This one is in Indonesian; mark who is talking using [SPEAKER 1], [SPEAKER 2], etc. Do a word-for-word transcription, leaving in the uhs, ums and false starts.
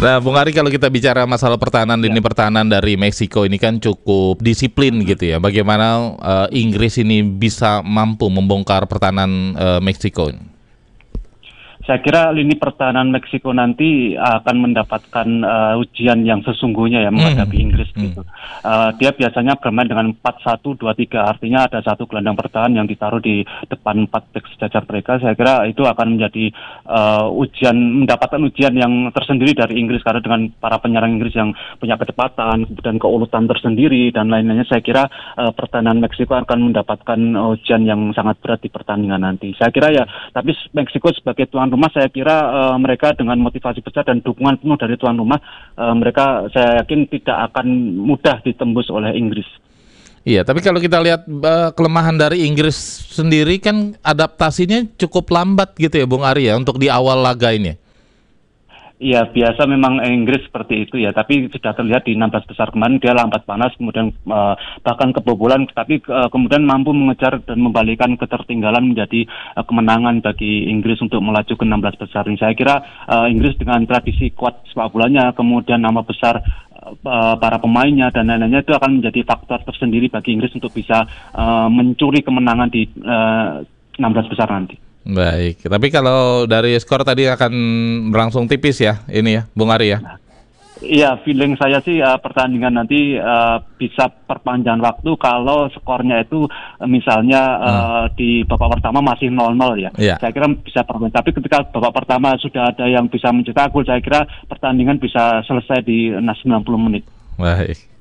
[SPEAKER 1] Nah, Bung Ari, kalau kita bicara masalah pertahanan, lini
[SPEAKER 2] Ya.
[SPEAKER 1] pertahanan dari Meksiko ini kan cukup disiplin gitu ya. Bagaimana uh, Inggris ini bisa mampu membongkar pertahanan uh, Meksiko ini?
[SPEAKER 2] Saya kira lini pertahanan Meksiko nanti akan mendapatkan uh, ujian yang sesungguhnya ya menghadapi
[SPEAKER 1] Hmm.
[SPEAKER 2] Inggris
[SPEAKER 1] Hmm.
[SPEAKER 2] gitu. Uh, dia biasanya bermain dengan empat satu dua tiga, artinya ada satu gelandang pertahanan yang ditaruh di depan empat bek sejajar mereka. Saya kira itu akan menjadi uh, ujian, mendapatkan ujian yang tersendiri dari Inggris, karena dengan para penyerang Inggris yang punya kecepatan, kemudian keuletan tersendiri dan lain-lainnya, saya kira uh, pertahanan Meksiko akan mendapatkan ujian yang sangat berat di pertandingan nanti. Saya kira ya, tapi Meksiko sebagai tuan rumah, saya kira uh, mereka dengan motivasi besar dan dukungan penuh dari tuan rumah, uh, mereka saya yakin tidak akan mudah ditembus oleh Inggris.
[SPEAKER 1] Iya, tapi kalau kita lihat uh, kelemahan dari Inggris sendiri kan adaptasinya cukup lambat gitu ya, Bung Ari ya, untuk di awal laga ini.
[SPEAKER 2] Iya, biasa memang Inggris seperti itu ya, tapi sudah terlihat di enam belas besar kemarin dia lambat panas, kemudian uh, bahkan kebobolan, tapi uh, kemudian mampu mengejar dan membalikan ketertinggalan menjadi uh, kemenangan bagi Inggris untuk melaju ke enam belas besar ini. Saya kira uh, Inggris dengan tradisi kuat sepak bolanya, kemudian nama besar uh, para pemainnya dan lain-lainnya, itu akan menjadi faktor tersendiri bagi Inggris untuk bisa uh, mencuri kemenangan di uh, enam belas besar nanti.
[SPEAKER 1] Baik, tapi kalau dari skor tadi akan berlangsung tipis ya, ini ya, Bung Ari ya?
[SPEAKER 2] Iya, feeling saya sih uh, pertandingan nanti uh, bisa perpanjang waktu kalau skornya itu uh, misalnya uh, hmm. di babak pertama masih nol nol ya.
[SPEAKER 1] Ya.
[SPEAKER 2] Saya kira bisa perpanjang. Tapi ketika babak pertama sudah ada yang bisa mencetak gol, saya kira pertandingan bisa selesai di sembilan puluh menit.
[SPEAKER 1] Baik.